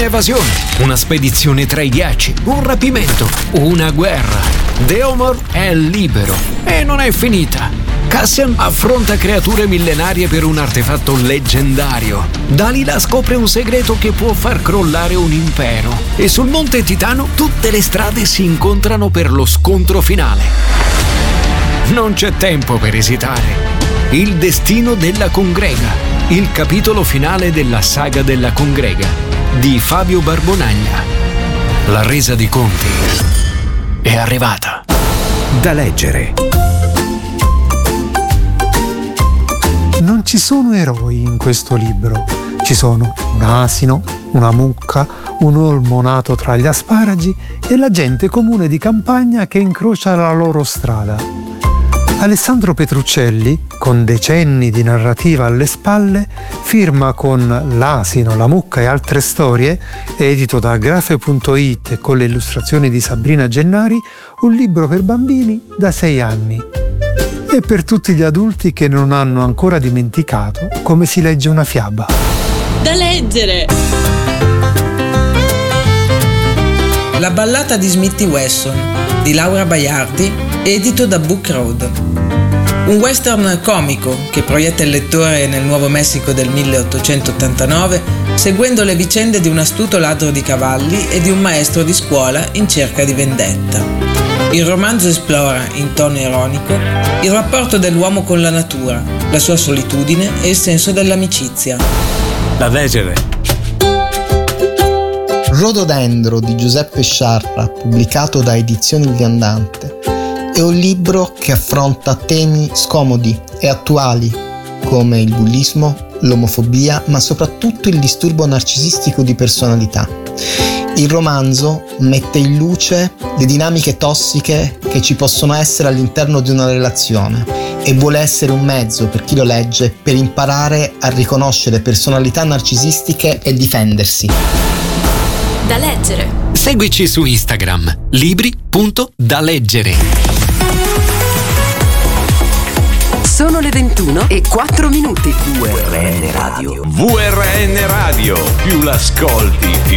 un'evasione, una spedizione tra i ghiacci, un rapimento, una guerra. Deomor è libero e non è finita. Cassian affronta creature millenarie per un artefatto leggendario. Dalila scopre un segreto che può far crollare un impero. E sul Monte Titano tutte le strade si incontrano per lo scontro finale. Non c'è tempo per esitare. Il destino della Congrega. Il capitolo finale della saga della Congrega di Fabio Barbonaglia. La resa di conti è arrivata. Da leggere. Non ci sono eroi in questo libro. Ci sono un asino, una mucca, un olmo nato tra gli asparagi e la gente comune di campagna che incrocia la loro strada. Alessandro Petruccelli, con decenni di narrativa alle spalle, firma con L'asino, la mucca e altre storie, edito da Grafe.it e con le illustrazioni di Sabrina Gennari, un libro per bambini da 6 anni. E per tutti gli adulti che non hanno ancora dimenticato come si legge una fiaba. Da leggere! La ballata di Smithy Wesson di Laura Baiardi, edito da Book Road. Un western comico che proietta il lettore nel Nuovo Messico del 1889, seguendo le vicende di un astuto ladro di cavalli e di un maestro di scuola in cerca di vendetta. Il romanzo esplora, in tono ironico, il rapporto dell'uomo con la natura, la sua solitudine e il senso dell'amicizia. Da leggere. Rododendro di Giuseppe Sciarra, pubblicato da Edizioni Il Viandante, è un libro che affronta temi scomodi e attuali come il bullismo, l'omofobia, ma soprattutto il disturbo narcisistico di personalità. Il romanzo mette in luce le dinamiche tossiche che ci possono essere all'interno di una relazione e vuole essere un mezzo per chi lo legge per imparare a riconoscere personalità narcisistiche e difendersi. Da leggere. Seguici su Instagram, libri.daleggere. Sono le 21:04. VRN Radio. VRN Radio. Più l'ascolti,